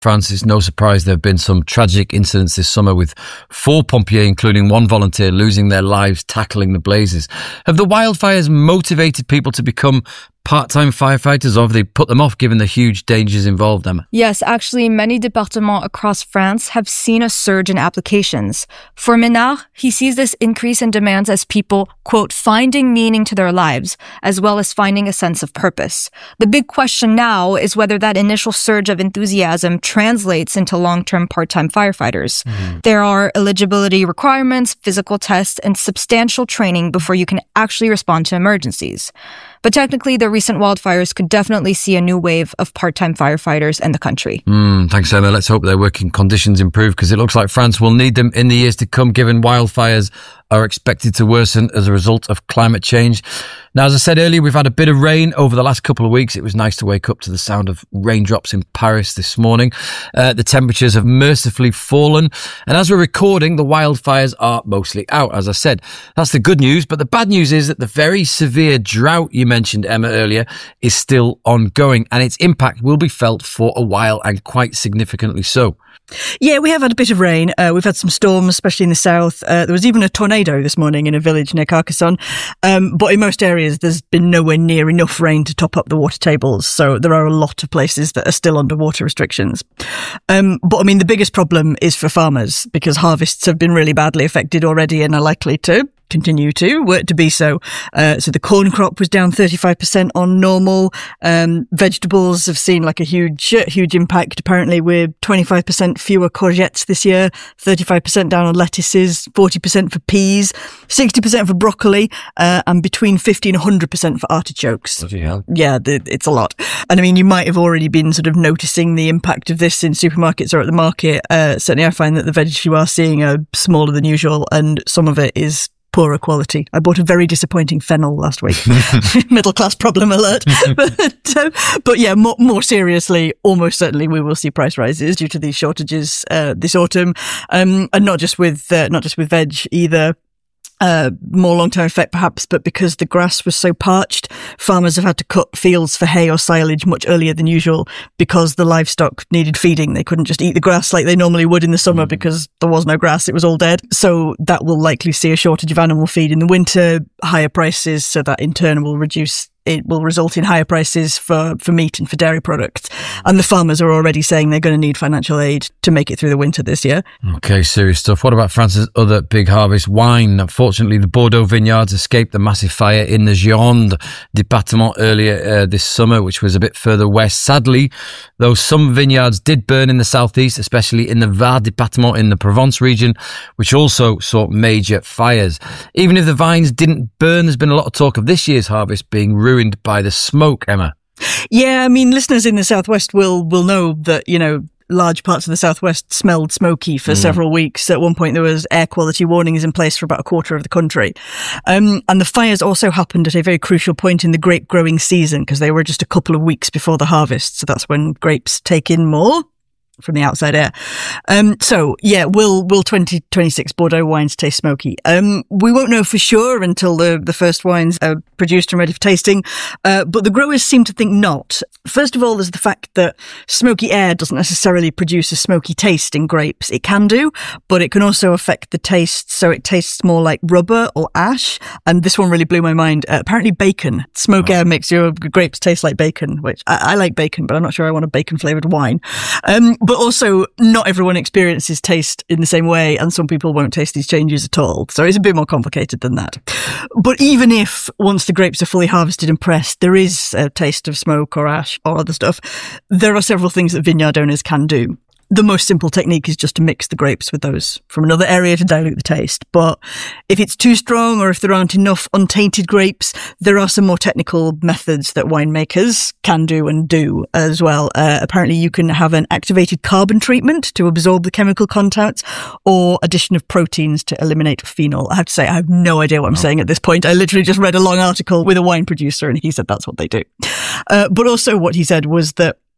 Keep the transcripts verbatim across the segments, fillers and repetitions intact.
France, it's no surprise there have been some tragic incidents this summer with four pompiers, including one volunteer, losing their lives tackling the blazes. Have the wildfires motivated people to become part-time firefighters, or have they put them off given the huge dangers involved, Emma? Yes, actually, many départements across France have seen a surge in applications. For Ménard, he sees this increase in demands as people, quote, finding meaning to their lives, as well as finding a sense of purpose. The big question now is whether that initial surge of enthusiasm translates into long-term part-time firefighters. Mm-hmm. There are eligibility requirements, physical tests, and substantial training before you can actually respond to emergencies. But technically, the recent wildfires could definitely see a new wave of part-time firefighters in the country. Mm, thanks, Emma. Let's hope their working conditions improve, because it looks like France will need them in the years to come, given wildfires are expected to worsen as a result of climate change. Now, as I said earlier, we've had a bit of rain over the last couple of weeks. It was nice to wake up to the sound of raindrops in Paris this morning. Uh, the temperatures have mercifully fallen. And as we're recording, the wildfires are mostly out, as I said. That's the good news. But the bad news is that the very severe drought you mentioned, Emma, earlier, is still ongoing. And its impact will be felt for a while, and quite significantly so. Yeah, we have had a bit of rain. Uh, we've had some storms, especially in the south. Uh, there was even a tornado this morning in a village near Carcassonne. Um, but in most areas, there's been nowhere near enough rain to top up the water tables. So there are a lot of places that are still under water restrictions. Um, but I mean, the biggest problem is for farmers, because harvests have been really badly affected already and are likely to continue to work to be so. Uh, so the corn crop was down thirty-five percent on normal. Um, vegetables have seen like a huge, huge impact. Apparently we're twenty-five percent fewer courgettes this year, thirty-five percent down on lettuces, forty percent for peas, sixty percent for broccoli, uh, and between fifty and one hundred percent for artichokes. Bloody hell. Yeah, the, it's a lot. And I mean, you might have already been sort of noticing the impact of this in supermarkets or at the market. Uh, certainly I find that the veg you are seeing are smaller than usual, and some of it is poorer quality. I bought a very disappointing fennel last week. Middle class problem alert. but, uh, but yeah, more, more seriously, almost certainly we will see price rises due to these shortages uh, this autumn, um, and not just with uh, not just with veg either. Uh, more long-term effect perhaps, but because the grass was so parched, farmers have had to cut fields for hay or silage much earlier than usual because the livestock needed feeding. They couldn't just eat the grass like they normally would in the summer mm. because there was no grass, it was all dead. So that will likely see a shortage of animal feed in the winter, higher prices, so that in turn will reduce it will result in higher prices for, for meat and for dairy products. And the farmers are already saying they're going to need financial aid to make it through the winter this year. Okay, serious stuff. What about France's other big harvest, wine? Unfortunately, the Bordeaux vineyards escaped the massive fire in the Gironde département earlier uh, this summer, which was a bit further west. Sadly, though, some vineyards did burn in the southeast, especially in the Var département in the Provence region, which also saw major fires. Even if the vines didn't burn, there's been a lot of talk of this year's harvest being ruined by the smoke, Emma. Yeah, I mean, listeners in the southwest will will know that, you know, large parts of the southwest smelled smoky for mm. several weeks. At one point, there was air quality warnings in place for about a quarter of the country. Um, and the fires also happened at a very crucial point in the grape growing season, because they were just a couple of weeks before the harvest. So that's when grapes take in more from the outside air. Um, so yeah, will, will twenty twenty-six Bordeaux wines taste smoky? Um, we won't know for sure until the, the first wines are produced and ready for tasting. Uh, but the growers seem to think not. First of all, there's the fact that smoky air doesn't necessarily produce a smoky taste in grapes. It can do, but it can also affect the taste. So it tastes more like rubber or ash. And this one really blew my mind. Uh, apparently bacon. Smoke oh. air makes your grapes taste like bacon, which I, I like bacon, but I'm not sure I want a bacon flavored wine. Um, But also, not everyone experiences taste in the same way, and some people won't taste these changes at all. So it's a bit more complicated than that. But even if, once the grapes are fully harvested and pressed, there is a taste of smoke or ash or other stuff, there are several things that vineyard owners can do. The most simple technique is just to mix the grapes with those from another area to dilute the taste. But if it's too strong, or if there aren't enough untainted grapes, there are some more technical methods that winemakers can do and do as well. Uh, apparently you can have an activated carbon treatment to absorb the chemical contents, or addition of proteins to eliminate phenol. I have to say, I have no idea what I'm no. saying at this point. I literally just read a long article with a wine producer and he said that's what they do. Uh, but also what he said was that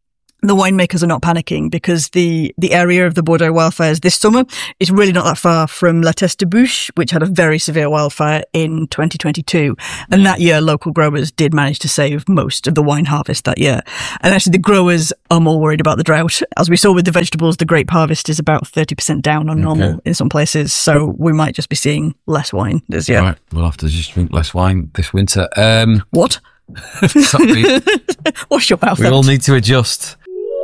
the winemakers are not panicking because the, the area of the Bordeaux wildfires this summer is really not that far from La Teste-de-Bouche, which had a very severe wildfire in twenty twenty-two. And that year, local growers did manage to save most of the wine harvest that year. And actually, the growers are more worried about the drought. As we saw with the vegetables, the grape harvest is about thirty percent down on normal okay. in some places. So we might just be seeing less wine this year. Right, we'll have to just drink less wine this winter. Um, what? Sorry. Wash your mouth We out. all need to adjust.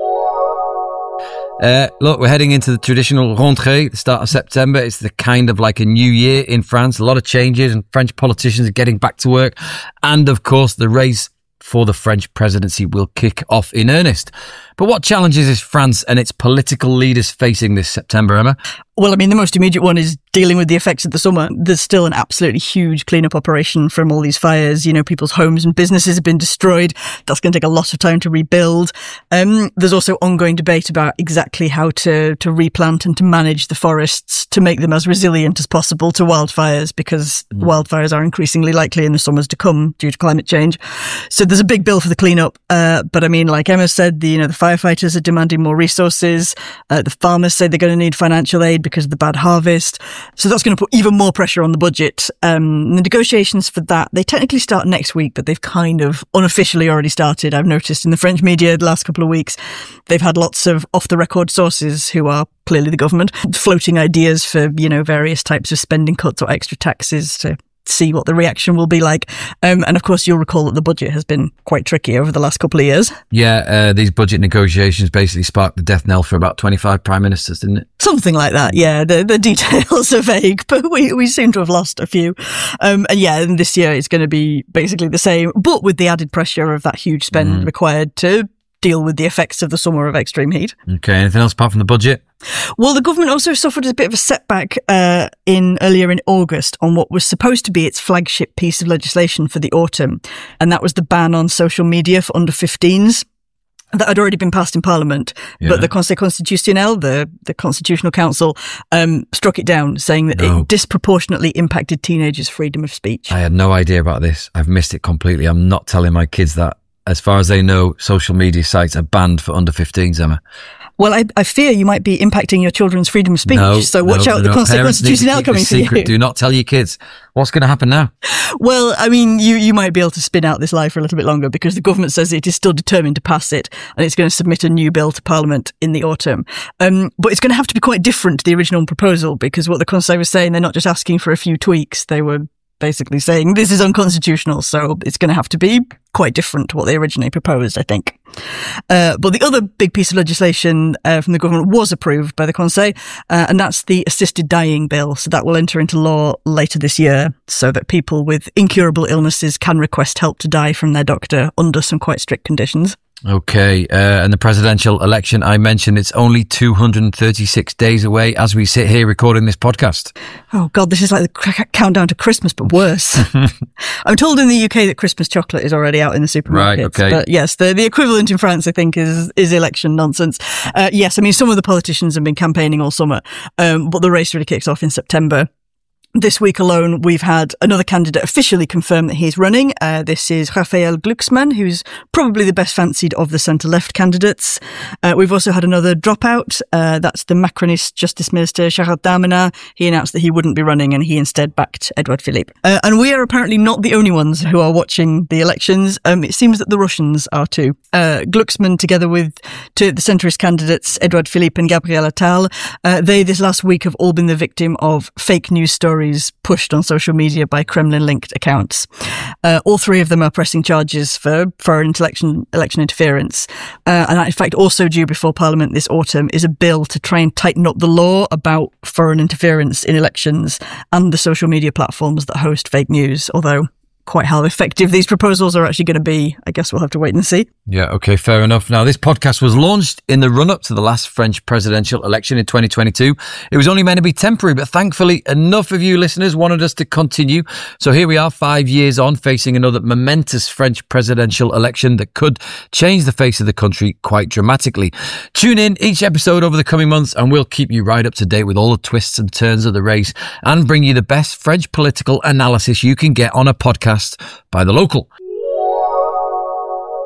Uh, look, we're heading into the traditional rentrée, the start of September. It's the kind of like a new year in France. A lot of changes and French politicians are getting back to work. And of course, the race for the French presidency will kick off in earnest. But what challenges is France and its political leaders facing this September, Emma? Well, I mean, the most immediate one is dealing with the effects of the summer. There's still an absolutely huge cleanup operation from all these fires. You know, people's homes and businesses have been destroyed. That's going to take a lot of time to rebuild. Um, there's also ongoing debate about exactly how to, to replant and to manage the forests to make them as resilient as possible to wildfires, because mm. wildfires are increasingly likely in the summers to come due to climate change. So there's a big bill for the cleanup. Uh, but I mean, like Emma said, the, you know, the firefighters are demanding more resources. Uh, the farmers say they're going to need financial aid because of the bad harvest. So that's going to put even more pressure on the budget. Um, the negotiations for that, they technically start next week, but they've kind of unofficially already started. I've noticed in the French media the last couple of weeks, they've had lots of off-the-record sources who are clearly the government floating ideas for, you know, various types of spending cuts or extra taxes to see what the reaction will be like. Um, and of course, you'll recall that the budget has been quite tricky over the last couple of years. Yeah, uh, these budget negotiations basically sparked the death knell for about twenty-five prime ministers, didn't it? Something like that, yeah. The, the details are vague, but we, we seem to have lost a few. Um, and yeah, and this year it's going to be basically the same, but with the added pressure of that huge spend mm. required to deal with the effects of the summer of extreme heat. Okay, anything else apart from the budget? Well, the government also suffered a bit of a setback uh, in earlier in August on what was supposed to be its flagship piece of legislation for the autumn, and that was the ban on social media for under fifteens. That had already been passed in Parliament, yeah. but the Conseil Constitutionnel, the, the Constitutional Council, um, struck it down, saying that no. it disproportionately impacted teenagers' freedom of speech. I had no idea about this. I've missed it completely. I'm not telling my kids that. As far as they know, social media sites are banned for under fifteens, Emma. Well, I, I fear you might be impacting your children's freedom of speech. No, so watch no, out, no, the Conseil Constitutionnel coming for you. Do not tell your kids. What's going to happen now? Well, I mean, you, you might be able to spin out this lie for a little bit longer because the government says it is still determined to pass it and it's going to submit a new bill to Parliament in the autumn. Um, but it's going to have to be quite different to the original proposal because what the Conseil was saying, they're not just asking for a few tweaks. They were basically saying this is unconstitutional, so it's going to have to be quite different to what they originally proposed, I think. Uh, but the other big piece of legislation uh, from the government was approved by the Conseil, uh, and that's the assisted dying bill. So that will enter into law later this year so that people with incurable illnesses can request help to die from their doctor under some quite strict conditions. Okay, uh, and the presidential election, I mentioned it's only two hundred thirty-six days away as we sit here recording this podcast. Oh God, this is like the c- countdown to Christmas, but worse. I'm told in the U K that Christmas chocolate is already out in the supermarkets. Right, okay. But yes, the, the equivalent in France, I think, is, is election nonsense. Uh, yes, I mean, some of the politicians have been campaigning all summer, um, but the race really kicks off in September. This week alone, we've had another candidate officially confirm that he's running. Uh, this is Raphael Glucksmann, who's probably the best fancied of the centre-left candidates. Uh, we've also had another dropout. Uh, that's the Macronist Justice Minister Gérald Darmanin. He announced that he wouldn't be running and he instead backed Edouard Philippe. Uh, and we are apparently not the only ones who are watching the elections. Um, it seems that the Russians are too. Uh, Glucksmann, together with two, the centrist candidates, Edouard Philippe and Gabriel Attal, uh, they this last week have all been the victim of fake news stories pushed on social media by Kremlin-linked accounts. Uh, all three of them are pressing charges for foreign election, election interference. Uh, and in fact, also due before Parliament this autumn is a bill to try and tighten up the law about foreign interference in elections and the social media platforms that host fake news, although quite how effective these proposals are actually going to be, I guess we'll have to wait and see. Yeah, okay, fair enough. Now, this podcast was launched in the run-up to the last French presidential election in twenty twenty-two. It was only meant to be temporary, but thankfully enough of you listeners wanted us to continue. So here we are, five years on, facing another momentous French presidential election that could change the face of the country quite dramatically. Tune in each episode over the coming months and we'll keep you right up to date with all the twists and turns of the race and bring you the best French political analysis you can get on a podcast by The Local.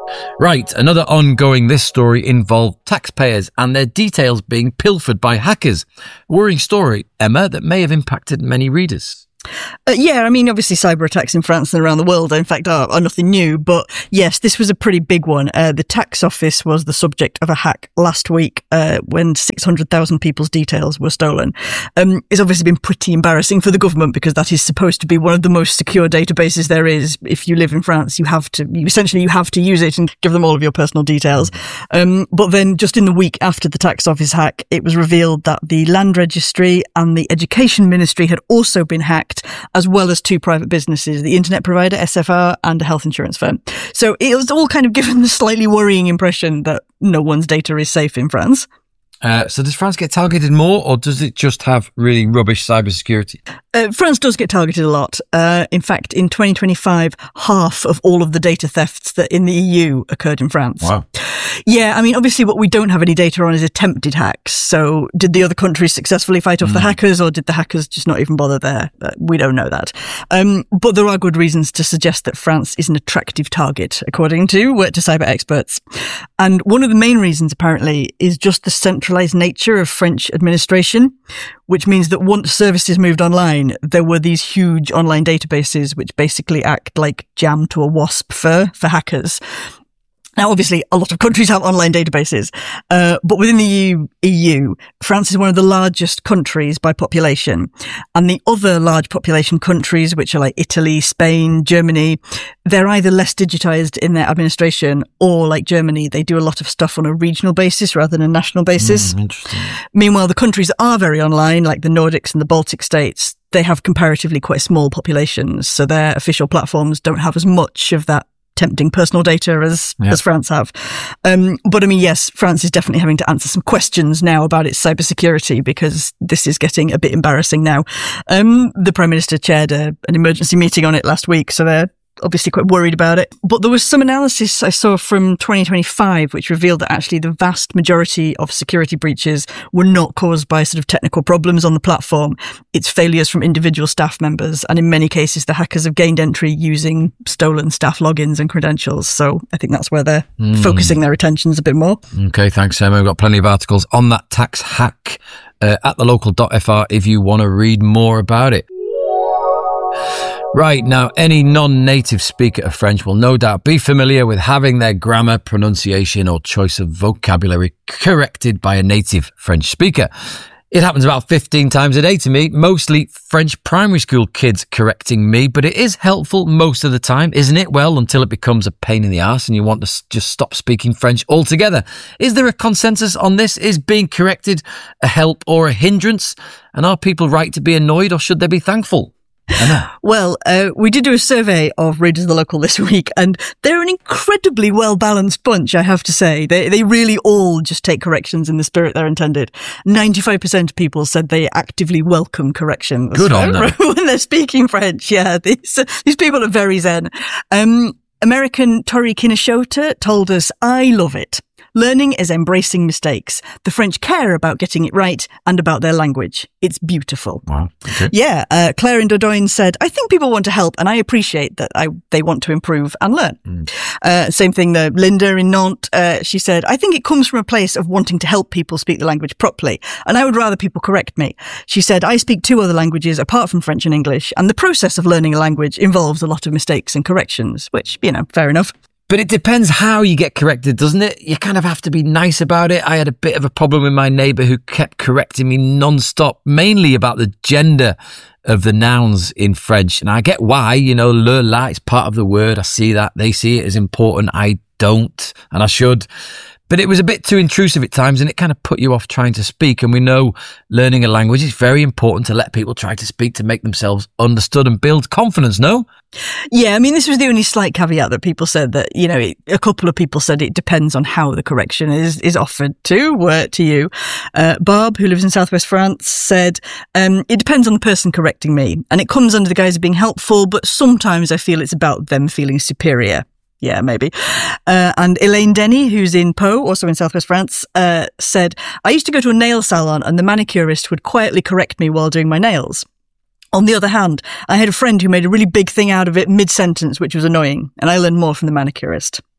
Right, another ongoing this story involved taxpayers and their details being pilfered by hackers. Worrying story, Emma, that may have impacted many readers. Uh, yeah, I mean, obviously cyber attacks in France and around the world, in fact, are, are nothing new. But yes, this was a pretty big one. Uh, the tax office was the subject of a hack last week uh, when six hundred thousand people's details were stolen. Um, it's obviously been pretty embarrassing for the government because that is supposed to be one of the most secure databases there is. If you live in France, you have to, you, essentially you have to use it and give them all of your personal details. Um, but then just in the week after the tax office hack, it was revealed that the Land Registry and the Education Ministry had also been hacked, as well as two private businesses, the internet provider S F R and a health insurance firm. So it was all kind of given the slightly worrying impression that no one's data is safe in France. Uh, so does France get targeted more, or does it just have really rubbish cybersecurity? Uh, France does get targeted a lot. Uh, in fact, in twenty twenty-five, half of all of the data thefts that in the E U occurred in France. Wow. Yeah, I mean, obviously what we don't have any data on is attempted hacks. So did the other countries successfully fight off mm. the hackers, or did the hackers just not even bother there? Uh, we don't know that. Um, but there are good reasons to suggest that France is an attractive target, according to, uh, to cyber experts. And one of the main reasons, apparently, is just the centralized nature of French administration, which means that once services moved online, there were these huge online databases which basically act like jam to a wasp fur for hackers. Now, obviously, a lot of countries have online databases, uh, but within the E U, France is one of the largest countries by population. And the other large population countries, which are like Italy, Spain, Germany, they're either less digitized in their administration, or like Germany, they do a lot of stuff on a regional basis rather than a national basis. Mm, interesting. Meanwhile, the countries that are very online, like the Nordics and the Baltic states, they have comparatively quite small populations. So their official platforms don't have as much of that tempting personal data as, yeah. as France have. Um, but I mean, yes, France is definitely having to answer some questions now about its cybersecurity because this is getting a bit embarrassing now. Um, the Prime Minister chaired a, an emergency meeting on it last week, so they're obviously quite worried about it. But there was some analysis I saw from twenty twenty-five which revealed that actually the vast majority of security breaches were not caused by sort of technical problems on the platform. It's failures from individual staff members. And in many cases, the hackers have gained entry using stolen staff logins and credentials. So I think that's where they're mm. focusing their attentions a bit more. Okay, thanks, Emma. We've got plenty of articles on that tax hack uh, at the local dot f r if you want to read more about it. Right, now any non-native speaker of French will no doubt be familiar with having their grammar, pronunciation or choice of vocabulary corrected by a native French speaker. It happens about fifteen times a day to me, mostly French primary school kids correcting me, but it is helpful most of the time, isn't it? Well, until it becomes a pain in the arse and you want to just stop speaking French altogether. Is there a consensus on this? Is being corrected a help or a hindrance? And are people right to be annoyed, or should they be thankful? Well, uh, we did do a survey of readers of The Local this week, and they're an incredibly well-balanced bunch, I have to say. They they really all just take corrections in the spirit they're intended. ninety-five percent of people said they actively welcome corrections. Good on them. When they're speaking French, yeah. These, these people are very zen. Um, American Tori Kineshota told us, "I love it. Learning is embracing mistakes. The French care about getting it right and about their language. It's beautiful." Wow. Okay. Yeah. Uh, Claire in Dordogne said, "I think people want to help and I appreciate that I, they want to improve and learn." Mm. Uh, same thing, the Linda in Nantes, uh, she said, "I think it comes from a place of wanting to help people speak the language properly, and I would rather people correct me." She said, "I speak two other languages apart from French and English, and the process of learning a language involves a lot of mistakes and corrections," which, you know, fair enough. But it depends how you get corrected, doesn't it? You kind of have to be nice about it. I had a bit of a problem with my neighbour who kept correcting me non-stop, mainly about the gender of the nouns in French. And I get why, you know, le, la, it's part of the word. I see that. They see it as important. I don't, and I should. But it was a bit too intrusive at times, and it kind of put you off trying to speak. And we know learning a language is very important to let people try to speak to make themselves understood and build confidence, no? Yeah, I mean, this was the only slight caveat that people said that, you know, it, a couple of people said it depends on how the correction is, is offered to, uh, to you. Uh, Barb, who lives in southwest France, said, um, "It depends on the person correcting me, and it comes under the guise of being helpful, but sometimes I feel it's about them feeling superior." Yeah, maybe. Uh, and Elaine Denny, who's in Pau, also in southwest France, uh, said, "I used to go to a nail salon and the manicurist would quietly correct me while doing my nails. On the other hand, I had a friend who made a really big thing out of it mid-sentence, which was annoying, and I learned more from the manicurist."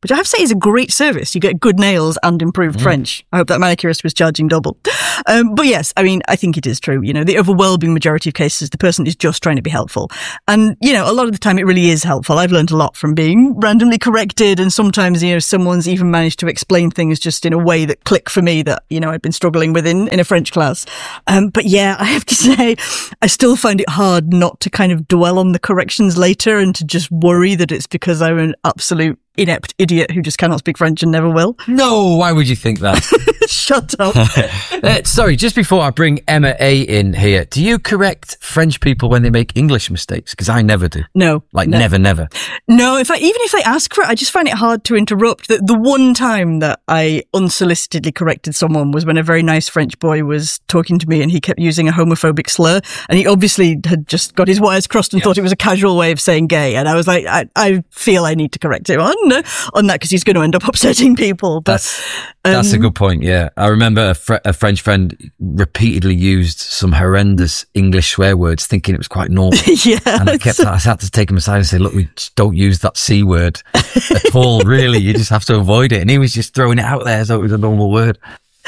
which I have to say is a great service. You get good nails and improved mm. French. I hope that manicurist was charging double. Um, but yes, I mean, I think it is true. You know, the overwhelming majority of cases, the person is just trying to be helpful. And, you know, a lot of the time it really is helpful. I've learned a lot from being randomly corrected, and sometimes, you know, someone's even managed to explain things just in a way that click for me that, you know, I'd been struggling with in, in a French class. Um, but yeah, I have to say, I still find it hard not to kind of dwell on the corrections later and to just worry that it's because I'm an absolute inept idiot who just cannot speak French and never will. No, why would you think that? Shut up. uh, sorry, just before I bring Emma A in here, do you correct French people when they make English mistakes? Because I never do. No. Like no. never, never. No, if I, even if they ask for it, I just find it hard to interrupt. The, the one time that I unsolicitedly corrected someone was when a very nice French boy was talking to me and he kept using a homophobic slur, and he obviously had just got his wires crossed and yes. thought it was a casual way of saying gay. And I was like, I, I feel I need to correct him on, on that because he's going to end up upsetting people. But That's, um, that's a good point, yeah. I remember a, fr- a French friend repeatedly used some horrendous English swear words thinking it was quite normal. yeah. And I kept, I had to take him aside and say, look, we just don't use that C word at all, really. You just have to avoid it. And he was just throwing it out there as though it was a normal word.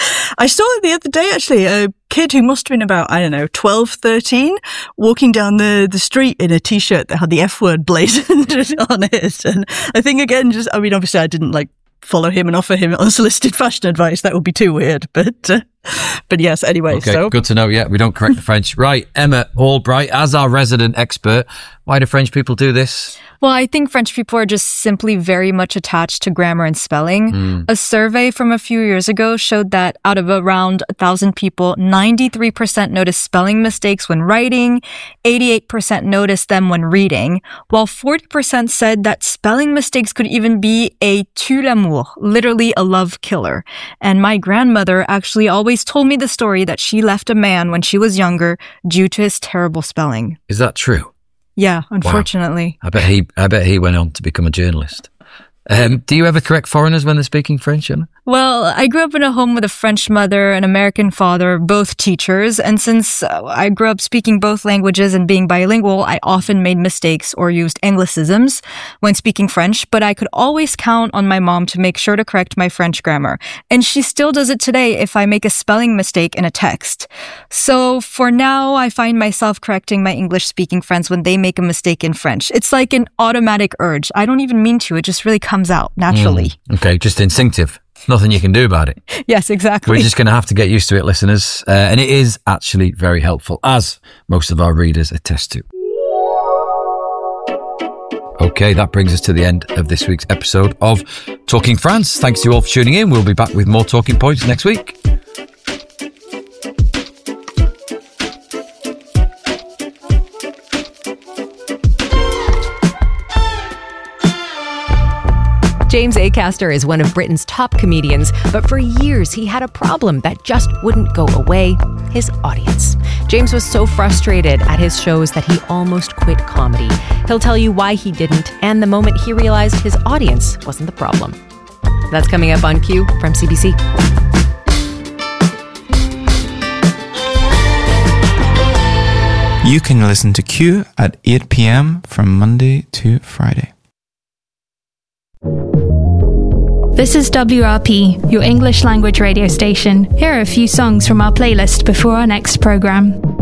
I saw it the other day, actually, a kid who must have been about, I don't know, twelve, thirteen, walking down the, the street in a t-shirt that had the F word blazoned on it. And I think, again, just, I mean, obviously I didn't like follow him and offer him unsolicited fashion advice. That would be too weird. But, uh, but yes, anyway. Okay, so. Good to know. Yeah, we don't correct the French. Right, Emma Albright, as our resident expert, why do French people do this? Well, I think French people are just simply very much attached to grammar and spelling. Mm. A survey from a few years ago showed that out of around one thousand people, ninety-three percent noticed spelling mistakes when writing, eighty-eight percent noticed them when reading, while forty percent said that spelling mistakes could even be a tue l'amour, literally a love killer. And my grandmother actually always told me the story that she left a man when she was younger due to his terrible spelling. Is that true? Yeah, unfortunately. Wow. I bet he I bet he went on to become a journalist. Um, do you ever correct foreigners when they're speaking French, Emma? Well, I grew up in a home with a French mother, an American father, both teachers. And since uh, I grew up speaking both languages and being bilingual, I often made mistakes or used anglicisms when speaking French. But I could always count on my mom to make sure to correct my French grammar. And she still does it today if I make a spelling mistake in a text. So for now, I find myself correcting my English-speaking friends when they make a mistake in French. It's like an automatic urge. I don't even mean to. It just really comes out naturally. Mm, okay, just instinctive. Nothing you can do about it. Yes, exactly. We're just going to have to get used to it, listeners. Uh, and it is actually very helpful, as most of our readers attest to. Okay, that brings us to the end of this week's episode of Talking France. Thanks to you all for tuning in. We'll be back with more talking points next week. James Acaster is one of Britain's top comedians, but for years he had a problem that just wouldn't go away: his audience. James was so frustrated at his shows that he almost quit comedy. He'll tell you why he didn't and the moment he realized his audience wasn't the problem. That's coming up on Q from C B C. You can listen to Q at eight p.m. from Monday to Friday. This is W R P, your English language radio station. Here are a few songs from our playlist before our next program.